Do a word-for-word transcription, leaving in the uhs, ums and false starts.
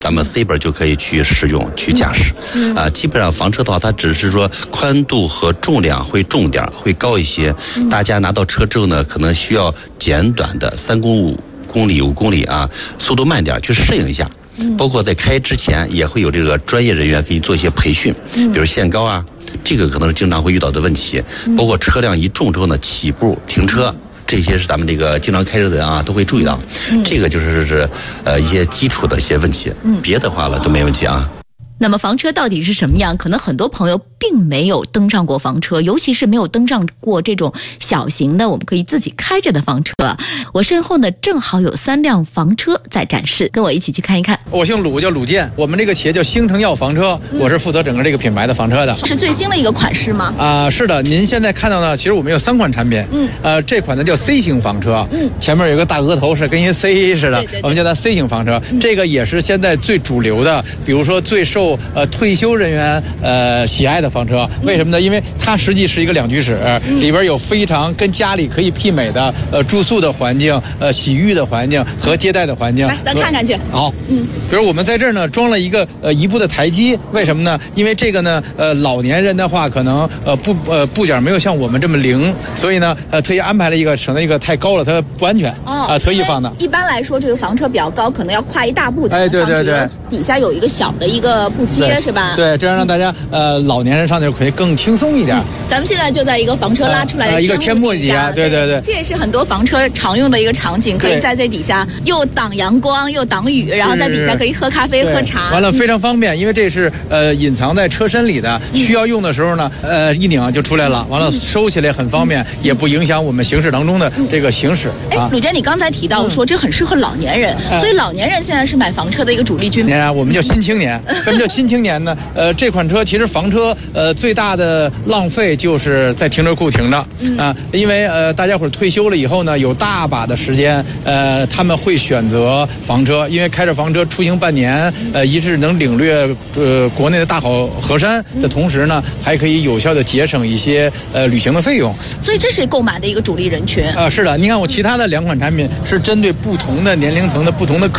咱们 C 本就可以去使用去驾驶，嗯、啊，基本上房车的话，它只是说宽度和重量会重点，会高一些。嗯、大家拿到车之后呢，可能需要简短的三公五公里、五公里啊，速度慢点去适应一下。嗯、包括在开之前也会有这个专业人员给你做一些培训，嗯、比如限高啊，这个可能是经常会遇到的问题。嗯、包括车辆一重之后呢，起步、停车。这些是咱们这个经常开车的人啊都会注意到，嗯、这个就是是呃一些基础的一些问题，嗯、别的话了都没问题啊。 那么房车到底是什么样？可能很多朋友并没有登上过房车，尤其是没有登上过这种小型的我们可以自己开着的房车。我身后呢正好有三辆房车在展示，跟我一起去看一看。 我姓鲁，叫鲁建，我们这个企业叫星城耀房车，嗯、我是负责整个这个品牌的房车的。 是最新的一个款式吗？ 啊、呃，是的。您现在看到呢，其实我们有三款产品。嗯。呃，这款呢叫 C 型房车，嗯，前面有个大额头是跟一 C 似的，对对对，我们叫它 C 型房车。嗯、这个也是现在最主流的，比如说最受呃退休人员呃喜爱的房车。为什么呢？因为它实际是一个两居室，嗯、里边有非常跟家里可以媲美的呃住宿的环境、呃洗浴的环境和接待的环境。 来，咱看看去。 好，嗯，比如我们在这儿呢装了一个呃一步的台阶，为什么呢？因为这个呢呃老年人的话可能呃不呃部件没有像我们这么灵，所以呢呃特意安排了一个，省得一个太高了它不安全啊、哦呃，特意放的。 一般来说，这个房车比较高，可能要跨一大步才能上去。哎，对对对，底下有一个小的一个步阶，是吧？ 对，这样让大家呃老年人上去可以更轻松一点。嗯、 咱们现在就在一个房车拉出来的、呃、 一个天幕底下，对对对， 这也是很多房车常用的一个场景，可以在这底下又挡阳光又挡雨，然后在底下可以喝咖啡喝茶， 完了非常方便，因为这是呃隐藏在车身里的，需要用的时候呢，呃一拧就出来了，完了收起来很方便，嗯、也不影响我们行驶当中的这个行驶。 哎、嗯，鲁坚，你刚才提到说这很适合老年人，嗯、所以老年人现在是买房车的一个主力军。 啊，我们叫新青年。为什么叫新青年呢？呃，这款车其实房车呃最大的浪费就是在停车库停着啊、嗯呃，因为呃大家伙退休了以后呢，有大把的时间，呃他们会选择房车，因为开着房车出行半年，呃一是能领略呃国内的大好河山的同时呢，还可以有效的节省一些呃旅行的费用， 所以这是购买的一个主力人群。 啊、呃，是的，你看我其他的两款产品是针对不同的年龄层的不同的客